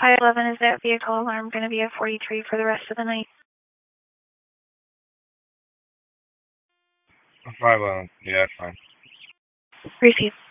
511, is that vehicle alarm going to be at 43 for the rest of the night? 511, yeah, that's fine. Receive.